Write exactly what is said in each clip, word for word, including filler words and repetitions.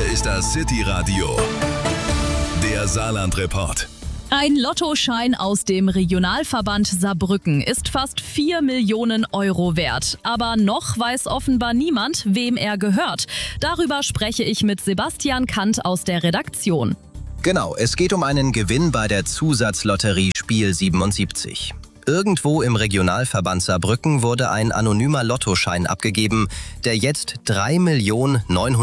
ist das City Radio, der Saarland-Report. Ein Lottoschein aus dem Regionalverband Saarbrücken ist fast vier Millionen Euro wert. Aber noch weiß offenbar niemand, wem er gehört. Darüber spreche ich mit Sebastian Kant aus der Redaktion. Genau, es geht um einen Gewinn bei der Zusatzlotterie Spiel siebenundsiebzig. Irgendwo im Regionalverband Saarbrücken wurde ein anonymer Lottoschein abgegeben, der jetzt drei Millionen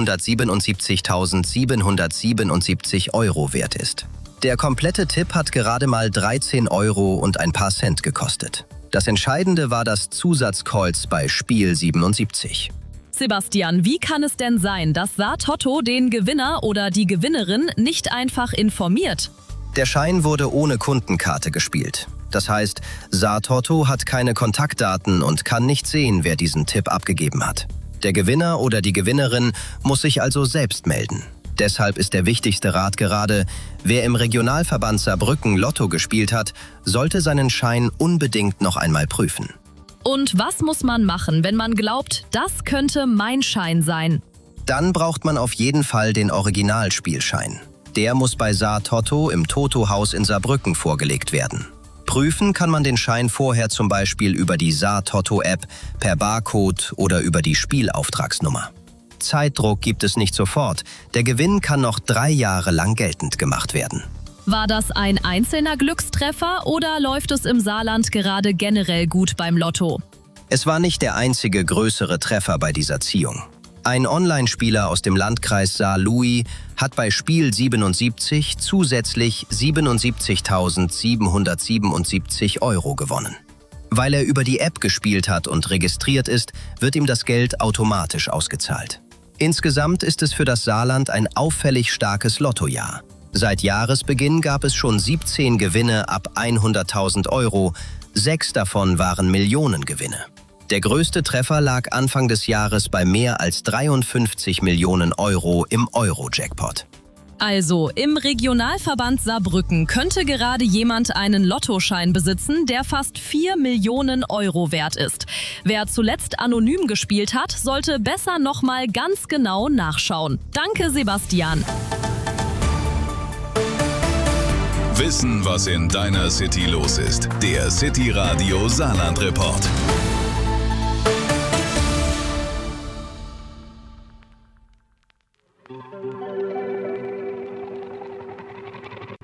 neunhundertsiebenundsiebzigtausendsiebenhundertsiebenundsiebzig Euro wert ist. Der komplette Tipp hat gerade mal dreizehn Euro und ein paar Cent gekostet. Das Entscheidende war das Zusatzkreuz bei Spiel siebenundsiebzig. Sebastian, wie kann es denn sein, dass Saar-Toto den Gewinner oder die Gewinnerin nicht einfach informiert? Der Schein wurde ohne Kundenkarte gespielt. Das heißt, Saar-Toto hat keine Kontaktdaten und kann nicht sehen, wer diesen Tipp abgegeben hat. Der Gewinner oder die Gewinnerin muss sich also selbst melden. Deshalb ist der wichtigste Rat gerade, wer im Regionalverband Saarbrücken Lotto gespielt hat, sollte seinen Schein unbedingt noch einmal prüfen. Und was muss man machen, wenn man glaubt, das könnte mein Schein sein? Dann braucht man auf jeden Fall den Originalspielschein. Der muss bei Saar-Toto im Toto-Haus in Saarbrücken vorgelegt werden. Prüfen kann man den Schein vorher zum Beispiel über die Saar-Toto-App, per Barcode oder über die Spielauftragsnummer. Zeitdruck gibt es nicht sofort. Der Gewinn kann noch drei Jahre lang geltend gemacht werden. War das ein einzelner Glückstreffer oder läuft es im Saarland gerade generell gut beim Lotto? Es war nicht der einzige größere Treffer bei dieser Ziehung. Ein Online-Spieler aus dem Landkreis Saar-Louis hat bei Spiel siebenundsiebzig zusätzlich siebenundsiebzigtausendsiebenhundertsiebenundsiebzig Euro gewonnen. Weil er über die App gespielt hat und registriert ist, wird ihm das Geld automatisch ausgezahlt. Insgesamt ist es für das Saarland ein auffällig starkes Lottojahr. Seit Jahresbeginn gab es schon siebzehn Gewinne ab hunderttausend Euro, sechs davon waren Millionengewinne. Der größte Treffer lag Anfang des Jahres bei mehr als dreiundfünfzig Millionen Euro im Euro-Jackpot. Also, im Regionalverband Saarbrücken könnte gerade jemand einen Lottoschein besitzen, der fast vier Millionen Euro wert ist. Wer zuletzt anonym gespielt hat, sollte besser nochmal ganz genau nachschauen. Danke, Sebastian. Wissen, was in deiner City los ist. Der City Radio Saarland Report.